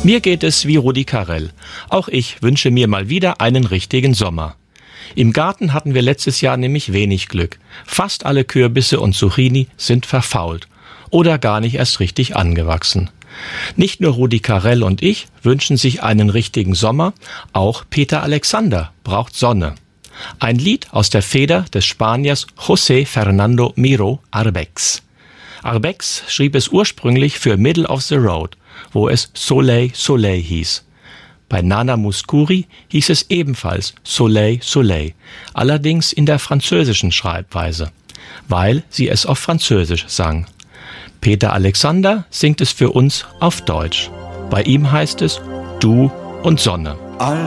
Mir geht es wie Rudi Carrell. Auch ich wünsche mir mal wieder einen richtigen Sommer. Im Garten hatten wir letztes Jahr nämlich wenig Glück. Fast alle Kürbisse und Zucchini sind verfault oder gar nicht erst richtig angewachsen. Nicht nur Rudi Carrell und ich wünschen sich einen richtigen Sommer, auch Peter Alexander braucht Sonne. Ein Lied aus der Feder des Spaniers José Fernando Miró Arbex. Arbex schrieb es ursprünglich für Middle of the Road, wo es Soleil, Soleil hieß. Bei Nana Mouskouri hieß es ebenfalls Soleil, Soleil, allerdings in der französischen Schreibweise, weil sie es auf Französisch sang. Peter Alexander singt es für uns auf Deutsch. Bei ihm heißt es Du und Sonne.